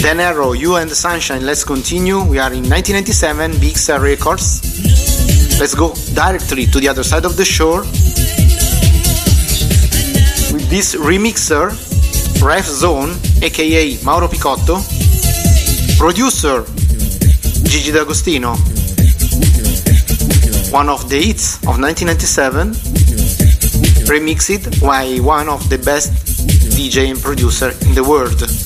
Denero, You and the Sunshine, let's continue. We are in 1997, Big Star Records. Let's go directly to the other side of the shore with this remixer, Ref Zone, aka Mauro Picotto, producer Gigi D'Agostino, one of the hits of 1997, remixed by one of the best DJ and producer in the world.